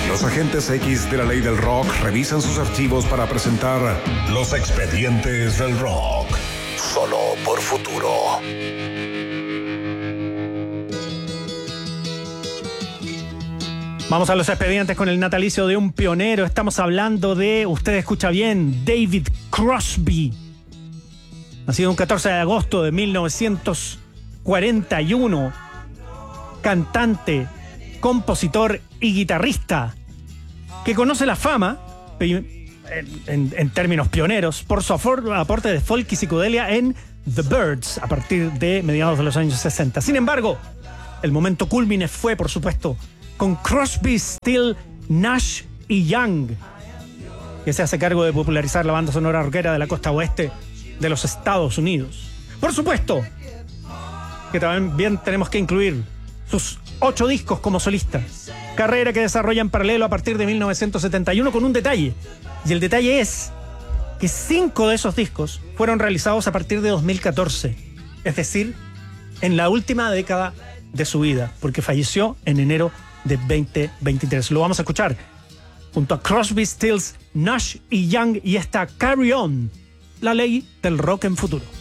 Los agentes X de la ley del rock revisan sus archivos para presentar Los Expedientes del Rock. Solo por Futuro. Vamos a los expedientes con el natalicio de un pionero. Estamos hablando de, usted escucha bien, David Crosby. Nacido un 14 de agosto de 1941. Cantante, compositor y guitarrista que conoce la fama, en términos pioneros, por su aporte de folk y psicodelia en The Byrds a partir de mediados de los años 60. Sin embargo, el momento cúlmine fue, por supuesto, con Crosby, Still, Nash y Young, que se hace cargo de popularizar la banda sonora rockera de la costa oeste de los Estados Unidos. Por supuesto que también tenemos que incluir sus 8 discos como solista, carrera que desarrolla en paralelo a partir de 1971 con un detalle, y el detalle es que 5 de esos discos fueron realizados a partir de 2014, es decir, en la última década de su vida, porque falleció en enero de 2023. Lo vamos a escuchar junto a Crosby, Stills, Nash y Young y esta Carry On, la ley del rock en futuro.